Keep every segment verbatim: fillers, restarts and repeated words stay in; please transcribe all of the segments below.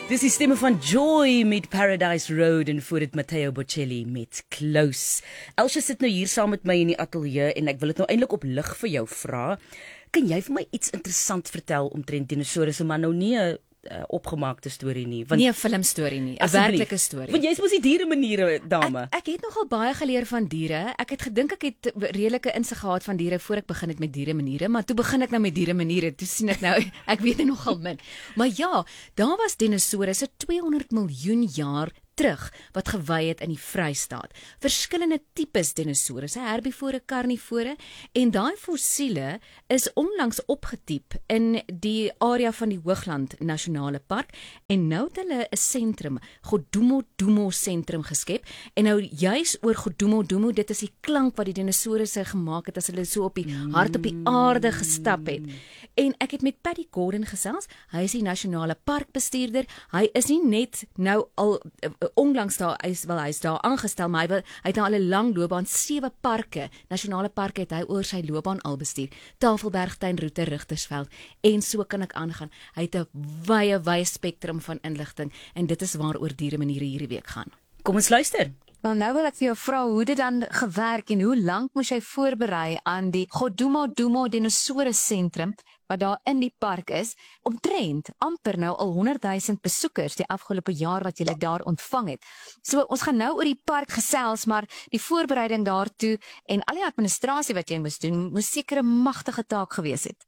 Dis die stemme van Joy met Paradise Road en voor dit Matteo Bocelli met Close. Elsje sit nou hier saam met my in die ateljee en ek wil dit nou eintlik op lig vir jou vra. Kan jy vir my iets interessant vertel omtrent dinosourusse, maar nou nie 'n uh, opgemaakte storie nie? Want, nie 'n filmstorie nie, 'n werklike storie. Want jy's mos die diere maniere dame. Ek, ek het nogal baie geleer van diere. Ek het gedink ek het redelike insig gehad van diere voor ek begin het met diere maniere, maar toe begin ek nou met diere maniere. Toe sien ek nou ek weet nogal min. Maar ja, daar was dinosourusse tweehonderd miljoen jaar terug wat gewy het in die Vrystaat. Verskillende tipes dinosourusse, herbivore, karnivore, en daai fossiele is onlangs opgetiep in die area van die Hoogland Nasionale Park en nou het hulle 'n sentrum, Godumo-Dumo sentrum geskep en nou juis oor Godumo-Dumo, dit is die klank wat die dinosourusse gemaak het as hulle so op die hart op die aarde gestap het. En ek het met Paddy Gordon gesels, hy is die nasionale parkbestuurder, hy is nie net nou al onlangs daar, hy is, wel, hy is daar aangestel, maar hy, wil, hy het nou al 'n lang loopbaan, sewe parke, nasionale parke het hy oor sy loopbaan al bestuur, Tafelberg, Tuinroete, Rigtersveld, en so kan ek aangaan. Hy het 'n wye, wye spektrum van inligting, en dit is waaroor diere maniere hierdie week gaan. Kom ons luister. Wel nou wil ek vir jou vra hoe dit dan gewerk en hoe lank moes jy voorberei aan die Godumo-Dumo Dinosaurus sentrum wat daar in die park is, omtrent amper nou al honderd duisend besoekers die afgelope jaar wat jy daar ontvang het. So ons gaan nou oor die park gesels, maar die voorbereiding daartoe en al die administrasie wat jy moes doen, moes seker 'n magtige taak gewees het.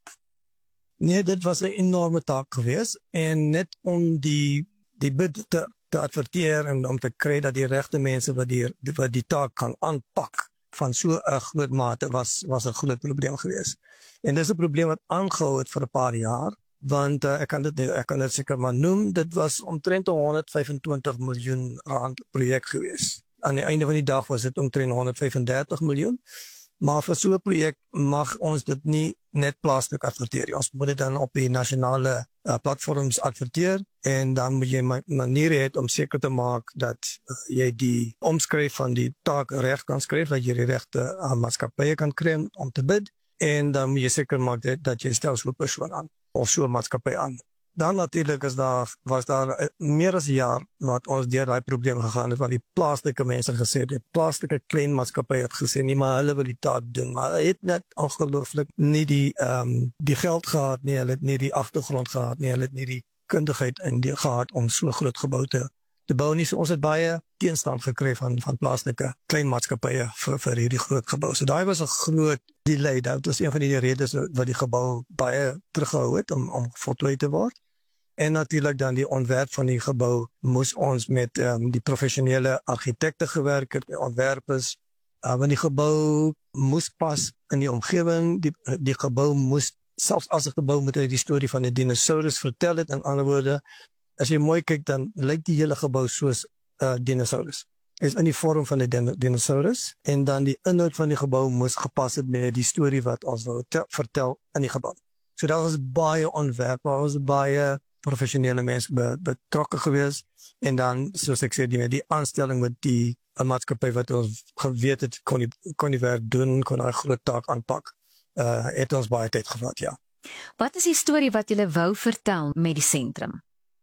Nee, dit was 'n enorme taak geweest en net om die die bid te te adverteer en om te kry dat die regte mense wat die wat die taak kan aanpak van so 'n groot mate was was 'n groot probleem geweest. En dis 'n probleem wat aangehou het vir 'n paar jaar, want uh, ek kan dit ek kan dit seker maar noem, dit was omtrent 'n honderd vyfentwintig miljoen rand projek geweest. Aan die einde van die dag was dit omtrent honderd vyfendertig miljoen. Maar vir so 'n projek mag ons dit nie net plaaslik adverteer. Ons moet dit dan op die nasionale uh, platforms adverteer en dan moet jy maniere hê om seker te maak dat uh, jy die omskryf van die taak reg kan skryf, dat jy die regte uh, maatskappye kan kry om te bid en dan moet jy seker maak dat, dat jy stel so 'n persoon aan of so 'n maatskappy aan. Dan natuurlik is daar was daar meer as 'n jaar wat ons deur daai probleem gegaan het, wat die plaaslike mense gesê het, die plaaslike klein maatskappye het gesê nie, maar hulle wil die taak doen, maar hulle het net ongelooflik nie die ehm um, die geld gehad nie, hulle het nie die agtergrond gehad nie, hulle het nie die kundigheid in die gehad om so groot gebou te te bou nie. So ons het baie teenstand gekry van van plaaslike klein maatskappye vir vir hierdie groot gebou. So daai was 'n groot delay. Dit was een van die redes wat die gebou baie teruggehou het om om voltooi te word. En natuurlik dan die ontwerp van die gebou moes ons met um, die professionele argitekte gewerk het, die ontwerpers, uh, want die gebou moes pas in die omgewing, die, die gebou moes, selfs as 'n gebou moet hy die storie van die dinosaurus vertel het, in ander woorde, as jy mooi kyk, dan lyk die hele gebou soos 'n uh, dinosaurus. Is in die vorm van die din dinosaurus, en dan die inhoud van die gebou moes gepas het met die storie wat ons wou vertel in die gebou. So daar was baie ontwerp, daar was baie professionele mense be, betrokke gewees en dan soos ek sê die, die aanstelling met die maatskappy wat ons geweet het kon die, kon die werk doen, kon 'n groot taak aanpak, uh, het ons baie tyd gevat, ja. Wat is die storie wat julle wou vertel met die sentrum?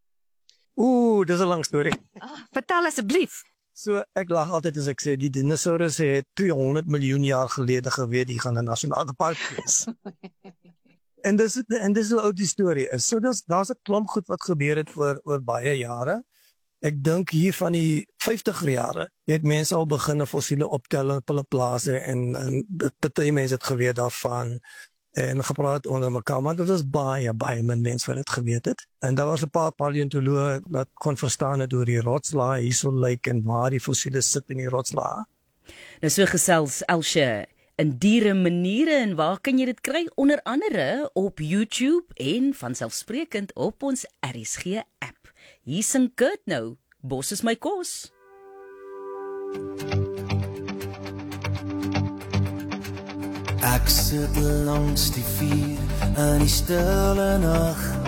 Oeh, dis 'n lang storie. Ah, vertel asseblief. So ek lag altyd as ek sê die dinosourusse het tweehonderd miljoen jaar gelede geweet die gaan 'n nasionale park wees. En dis en dis hoe oud die storie is. So dis daar's 'n klomp goed wat gebeur het oor oor baie jare. Ek dink hier van die vyftiger jare het mense al begin 'n fossiele optel op hulle plase en en baie mense het geweet daarvan en gepraat onder mekaar, maar dit was baie baie min mense wat dit geweet het. En daar was 'n paar paleontoloë wat kon verstaan het oor die rotslae hierso lyk en waar die fossiele sit in die rotslae. Nou so gesels Elsje in diere maniere, en waar kan jy dit kry? Onder andere op YouTube en vanselfsprekend op ons R S G app. Hier sing Kurt nou, Bos is my kos. Ek sit langs die vuur in die stille nag,